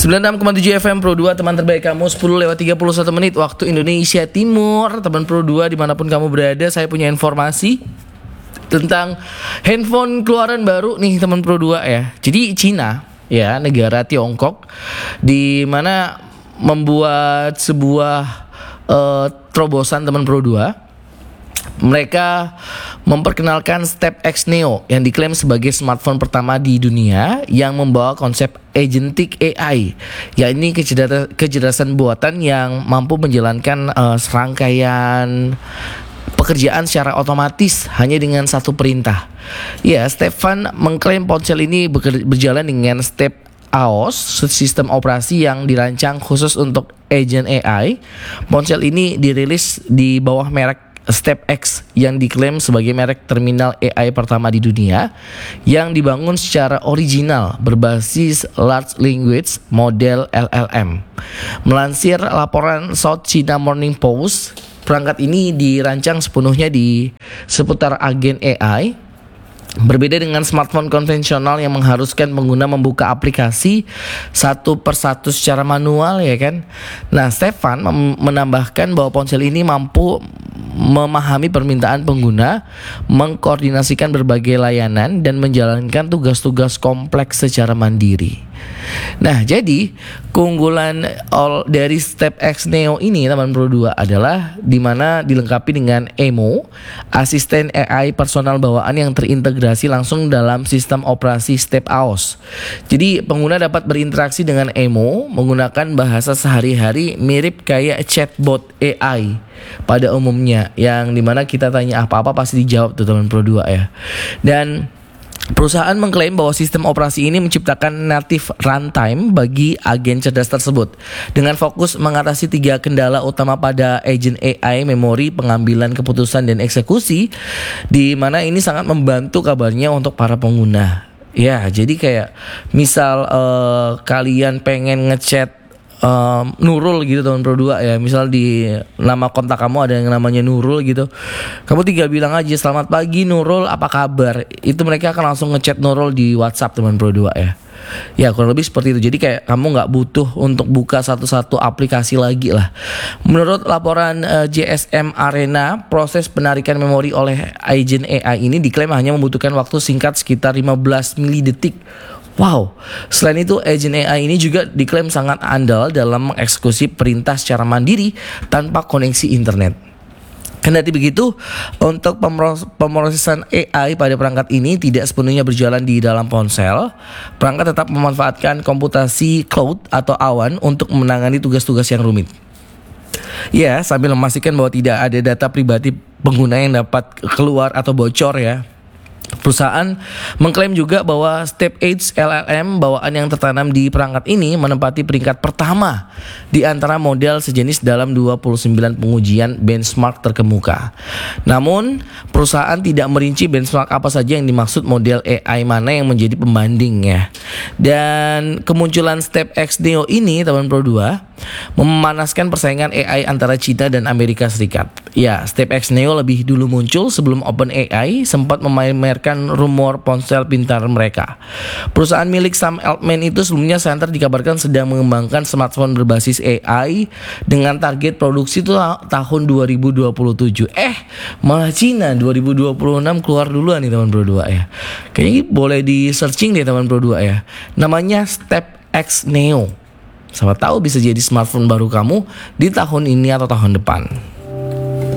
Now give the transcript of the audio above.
96,7 FM Pro 2, teman terbaik kamu. 10:31 menit waktu Indonesia Timur. Teman Pro 2 dimanapun kamu berada, saya punya informasi tentang handphone keluaran baru nih teman Pro 2 ya. Jadi Cina ya, negara Tiongkok, di mana membuat sebuah terobosan teman Pro 2. Mereka memperkenalkan Step X Neo yang diklaim sebagai smartphone pertama di dunia yang membawa konsep agentic AI, yakni kecerdasan buatan yang mampu menjalankan serangkaian pekerjaan secara otomatis hanya dengan satu perintah. Ya, Stefan mengklaim ponsel ini berjalan dengan Step AOS, sistem operasi yang dirancang khusus untuk agent AI. Ponsel ini dirilis di bawah merek Step X yang diklaim sebagai merek terminal AI pertama di dunia yang dibangun secara original berbasis Large Language Model LLM. Melansir laporan South China Morning Post, perangkat ini dirancang sepenuhnya di seputar agen AI. Berbeda dengan smartphone konvensional yang mengharuskan pengguna membuka aplikasi satu persatu secara manual, ya kan. Nah, Stefan menambahkan bahwa ponsel ini mampu memahami permintaan pengguna, mengkoordinasikan berbagai layanan, dan menjalankan tugas-tugas kompleks secara mandiri. Nah, jadi keunggulan dari Step X Neo ini teman Pro 2 adalah dimana dilengkapi dengan Emo, asisten AI personal bawaan yang terintegrasi langsung dalam sistem operasi Step AOS. Jadi pengguna dapat berinteraksi dengan Emo menggunakan bahasa sehari-hari mirip kayak chatbot AI pada umumnya, yang dimana kita tanya apa-apa pasti dijawab tuh teman Pro 2 ya. Dan perusahaan mengklaim bahwa sistem operasi ini menciptakan native runtime bagi agen cerdas tersebut dengan fokus mengatasi 3 kendala utama pada agent AI: memori, pengambilan keputusan, dan eksekusi, di mana ini sangat membantu kabarnya untuk para pengguna. Ya, jadi kayak misal kalian pengen ngechat Nurul gitu teman Pro 2 ya, misal di nama kontak kamu ada yang namanya Nurul gitu, kamu tinggal bilang aja selamat pagi Nurul, apa kabar, itu mereka akan langsung ngechat Nurul di WhatsApp teman Pro 2 ya. Ya, kurang lebih seperti itu. Jadi kayak kamu nggak butuh untuk buka satu-satu aplikasi lagi lah. Menurut laporan JSM Arena, proses penarikan memori oleh agent AI ini diklaim hanya membutuhkan waktu singkat sekitar 15 milidetik. Wow, selain itu agent AI ini juga diklaim sangat andal dalam mengeksekusi perintah secara mandiri tanpa koneksi internet. Kendati begitu, untuk pemrosesan AI pada perangkat ini tidak sepenuhnya berjalan di dalam ponsel. Perangkat tetap memanfaatkan komputasi cloud atau awan untuk menangani tugas-tugas yang rumit. Ya, sambil memastikan bahwa tidak ada data pribadi pengguna yang dapat keluar atau bocor ya. Perusahaan mengklaim juga bahwa Step X LLM bawaan yang tertanam di perangkat ini menempati peringkat pertama di antara model sejenis dalam 29 pengujian benchmark terkemuka. Namun, perusahaan tidak merinci benchmark apa saja yang dimaksud model AI mana yang menjadi pembandingnya. Dan kemunculan Step X Neo ini, teman Pro 2, memanaskan persaingan AI antara China dan Amerika Serikat. Ya, Step X Neo lebih dulu muncul sebelum OpenAI sempat memamerkan rumor ponsel pintar mereka. Perusahaan milik Sam Altman itu sebelumnya center dikabarkan sedang mengembangkan smartphone berbasis AI dengan target produksi itu tahun 2027. Malah Cina 2026 keluar duluan nih teman Pro 2 ya. Kayaknya boleh di searching deh teman Pro 2 ya. Namanya Step X Neo. Siapa tahu bisa jadi smartphone baru kamu di tahun ini atau tahun depan.